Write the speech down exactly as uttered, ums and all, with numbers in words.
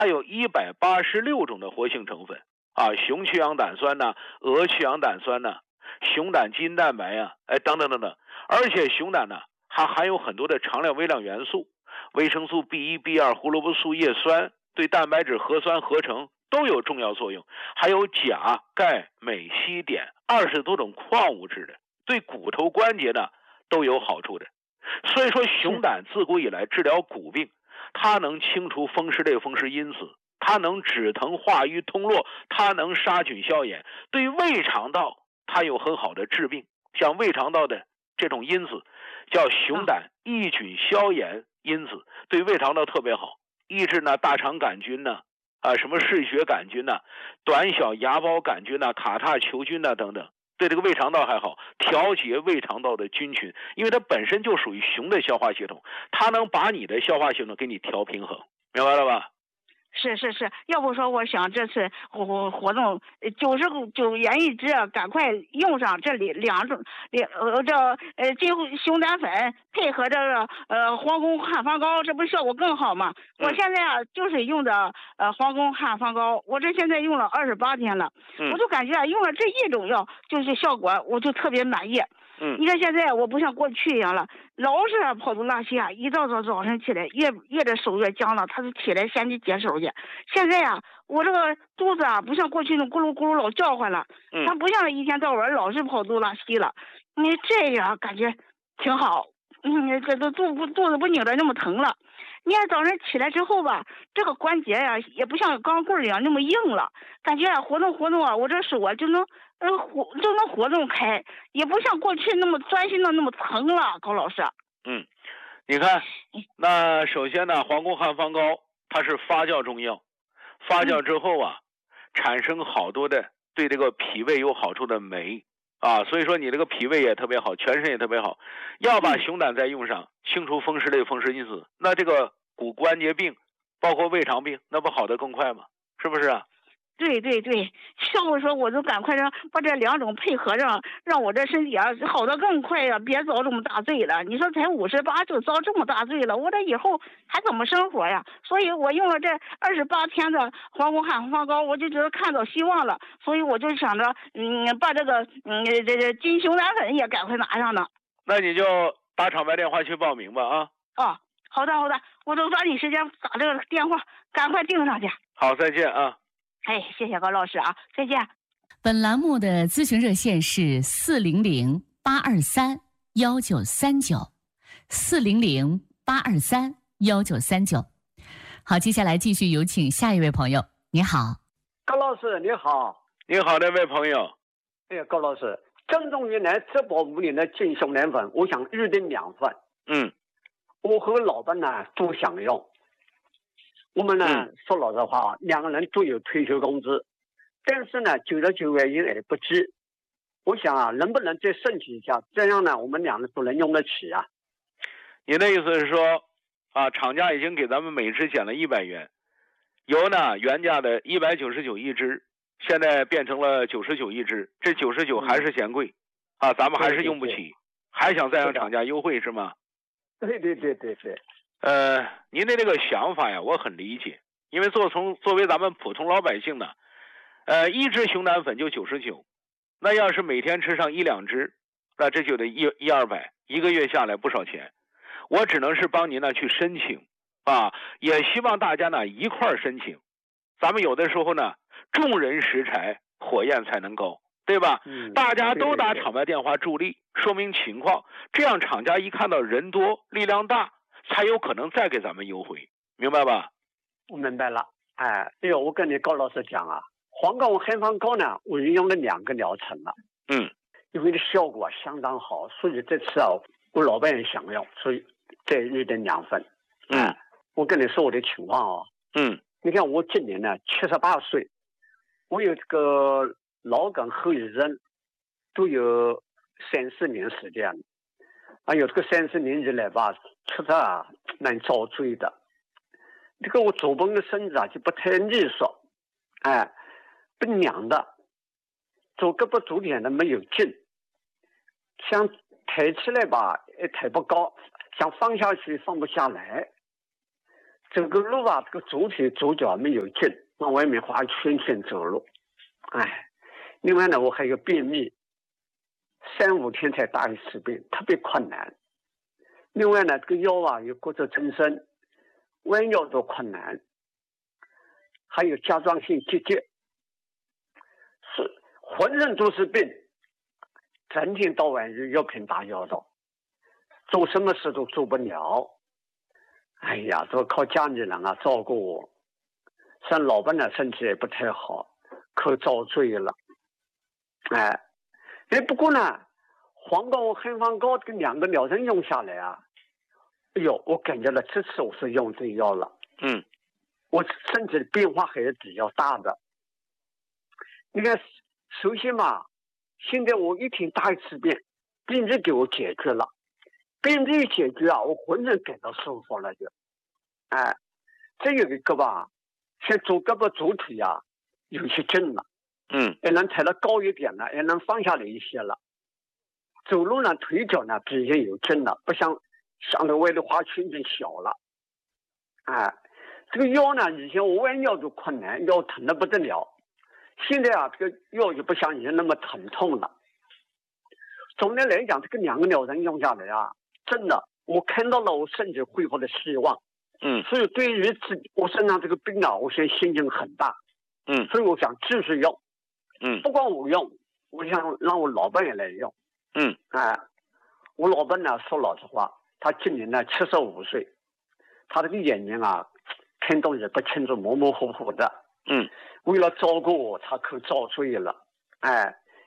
它有一百八十六种的活性成分啊，雄去氧胆酸呐，鹅去氧胆酸呐，熊胆基因蛋白呀、啊，哎等等等等。而且熊胆呢还含有很多的常量微量元素，维生素 B 一、B 二、胡萝卜素叶酸，对蛋白质核酸合成都有重要作用，还有钾、钙、镁、硒、碘二十多种矿物质的，对骨头关节呢都有好处的。所以说熊胆自古以来治疗骨病，它能清除风湿类风湿因子，它能止疼化瘀通络，它能杀菌消炎，对胃肠道它有很好的治病，像胃肠道的这种因子叫熊胆抑菌消炎因子，对胃肠道特别好，抑制呢大肠杆菌呢啊什么嗜血杆菌呢、短小芽孢杆菌呢、卡塔球菌呢等等，对这个胃肠道还好，调节胃肠道的菌群，因为它本身就属于熊的消化系统，它能把你的消化系统给你调平衡，明白了吧？ 是是是，要不说我想这次活活动九十九元一支，赶快用上这里两种两呃这呃金熊胆粉配合这个呃皇宫汉方膏，这不效果更好吗？ 嗯、 我现在啊就是用的呃皇宫汉方膏，我这现在用了二十八天了， 嗯、 我就感觉啊用了这一种药就是效果，我就特别满意。 嗯， 你看现在我不像过去一样了，老是跑肚拉稀啊，一早早早晨起来越越这手越僵了，他就起来先去解手去。现在呀、啊，我这个肚子啊不像过去那咕噜咕噜老叫唤了， 嗯， 他不像一天到晚老是跑肚拉稀了，你这样感觉挺好，嗯，这都肚不肚子不拧着那么疼了。你看早上起来之后吧，这个关节呀、啊、也不像钢棍一样那么硬了，感觉啊活动活动啊，我这手啊就能呃活就能活动开，也不像过去那么钻心的那么疼了，高老师。 嗯，你看，那首先呢，皇宫汉方膏它是发酵中药，发酵之后啊，嗯、产生好多的对这个脾胃有好处的酶啊，所以说你这个脾胃也特别好，全身也特别好。要把熊胆再用上，清除风湿类风湿因子，那这个骨关节病，包括胃肠病，那不好得更快吗？是不是啊？ 对对对，要不说我就赶快让把这两种配合上，让我这身体啊好得更快呀、啊，别遭这么大罪了。你说才五十八就遭这么大罪了，我这以后还怎么生活呀？所以我用了这二十八天的皇宫汉方膏，我就觉得看到希望了。所以我就想着，嗯，把这个嗯这这金熊胆粉也赶快拿上呢。 那你就打厂牌电话去报名吧啊。 哦，好的好的，我就抓紧时间打这个电话，赶快订上去。 好，再见啊。 哎，谢谢高老师啊，再见。 本栏目的咨询热线是四零零八二三幺九三九，四零零八二三幺九三九。好，接下来继续有请下一位朋友。你好， 高老师你好。 你好，那位朋友。 哎呀，高老师，正宗云南直播五年的金熊胆粉，我想预订两份。 嗯， 我和老板呢都想用。我们呢、嗯、说老实话，两个人都有退休工资，但是呢九十九元因而不及。我想啊，能不能再申请一下，这样呢我们两人都能用得起啊。 你的意思是说啊，厂家已经给咱们每支减了一百元，由呢原价的一百九十九一支，现在变成了九十九一支，这九十九还是嫌贵、嗯、啊，咱们还是用不起，对对对，还想再让厂家优惠是吗？ 对对对对对。 呃，您的这个想法呀，我很理解，因为做从作为咱们普通老百姓呢，呃，一支熊胆粉就九十九，那要是每天吃上一两支，那这就得一一二百，一个月下来不少钱。我只能是帮您呢去申请啊，也希望大家呢一块儿申请。咱们有的时候呢，众人拾柴火焰才能高，对吧？ 嗯， 大家都打厂牌电话助力，说明情况，这样厂家一看到人多力量大，才有可能再给咱们优惠，明白吧？ 我明白了。哎，哎呦，我跟你高老师讲啊，黄膏汉方膏呢，我已经用了两个疗程了。 嗯， 因为的效果相当好，所以这次啊，我老伴也想要，所以再预订两份。 嗯、 哎，我跟你说我的情况啊。 嗯， 你看我今年呢七十八岁，我有这个脑梗后遗症，都有三四年时间了。啊，有这个三四年以来吧，确实啊蛮遭罪的。这个我左边的身子啊就不太利索，哎，不娘的，左胳膊左脸的没有劲，想抬起来吧也抬不高，想放下去放不下来。 这个路啊，这个左腿左脚没有劲，往外面画圈圈走路。哎，另外呢，我还有便秘，三五天才大一次便，特别困难。另外呢，这个腰啊有骨质增生，弯腰都困难，还有甲状腺结节，是浑身都是病，整天到晚就药品打药的，做什么事都做不了。哎呀，都靠家里人啊照顾我，像老伴呢身体也不太好，可遭罪了。哎，哎，不过呢，黄膏黑黄膏这两个疗程用下来啊，哎呦，我感觉到这次我是用对药了。 嗯， 我身体的变化还是比较大的。你看，首先嘛，现在我一天大一次便，病症给我解决了，病症一解决啊，我浑身感到舒服了就。哎，这有一个吧，像左胳膊左腿啊，有些劲了。 嗯， 也能抬得高一点了，也能放下来一些了。走路呢，腿脚呢比以前有劲了，不像像那外头花圈圈小了。哎，这个腰呢，以前我弯腰就困难，腰疼得不得了。现在啊，这个腰就不像以前那么疼痛了。总的来讲，这个两个疗程用下来啊，真的，我看到了我身体恢复的希望。 嗯， 所以对于自己我身上这个病啊，我现在信心很大。 嗯， 所以我想继续用。 嗯， 不光我用，我想让我老伴也来用。 嗯， 哎，我老伴呢，说老实话，他今年呢七十五岁，他这个眼睛啊，看东西不清楚，模模糊糊的。 嗯， 为了照顾我，他可遭罪了。哎，